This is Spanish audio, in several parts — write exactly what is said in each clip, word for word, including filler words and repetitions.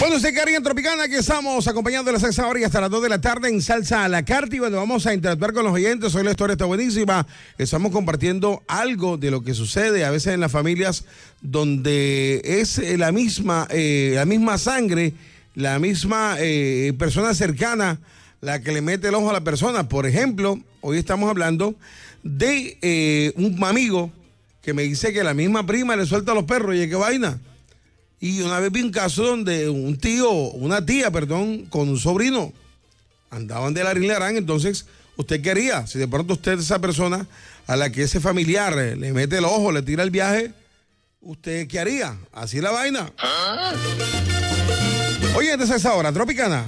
Bueno, usted que en Tropicana, aquí estamos acompañando a las seis horas y hasta las dos de la tarde en Salsa a la Carta. Y bueno, vamos a interactuar con los oyentes. Hoy la historia está buenísima. Estamos compartiendo algo de lo que sucede a veces en las familias donde es la misma, eh, la misma sangre, la misma eh, persona cercana la que le mete el ojo a la persona. Por ejemplo, hoy estamos hablando de eh, un amigo que me dice que la misma prima le suelta a los perros. Oye, qué vaina. Y una vez vi un caso donde un tío, una tía, perdón, con un sobrino andaban de larín-larán. Entonces, usted quería, si de pronto usted es esa persona a la que ese familiar le mete el ojo, le tira el viaje, ¿usted qué haría? Así la vaina. ¿Ah? Oye, entonces esa hora, Tropicana.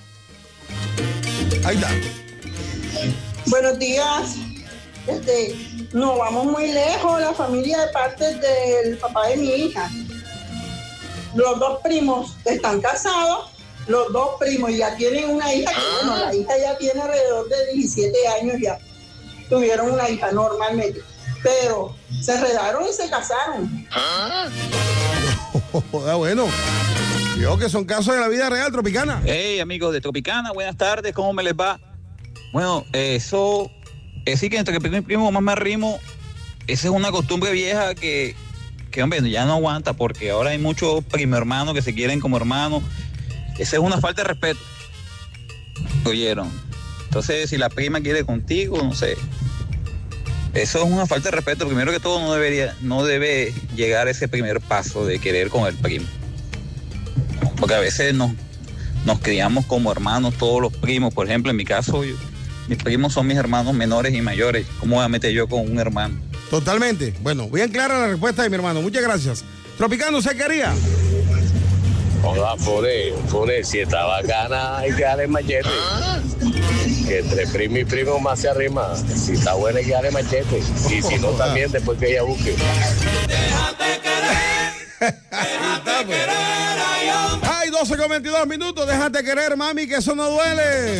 Ahí está. Buenos días. Este, no vamos muy lejos, la familia de parte del papá de mi hija. Los dos primos están casados, los dos primos ya tienen una hija, que bueno, la hija ya tiene alrededor de diecisiete años ya. Tuvieron una hija normalmente, pero se enredaron y se casaron. Ah, bueno. Yo que son casos de la vida real, Tropicana. Hey, amigos de Tropicana, buenas tardes, ¿cómo me les va? Bueno, eso, es decir que entre primo y primo más me arrimo, esa es una costumbre vieja que, que, hombre, ya no aguanta, porque ahora hay muchos primo hermanos que se quieren como hermanos. Esa es una falta de respeto. ¿Oyeron? Entonces, si la prima quiere contigo, no sé. Eso es una falta de respeto. Primero que todo, no debería, no debe llegar ese primer paso de querer con el primo. Porque a veces nos, nos criamos como hermanos, todos los primos. Por ejemplo, en mi caso, yo, mis primos son mis hermanos menores y mayores. ¿Cómo voy a meter yo con un hermano? Totalmente. Bueno, bien clara la respuesta de mi hermano. Muchas gracias. Tropicano, ¿se quería? Hola, Fore, Fore, si está bacana, hay que darle machete. ¿Ah? Que entre primo y primo más se arrima. Si está buena, hay que darle machete. Y si no, también, después que ella busque. Déjate querer, déjate querer. Ay, doce con veintidós minutos. Déjate querer, mami, que eso no duele.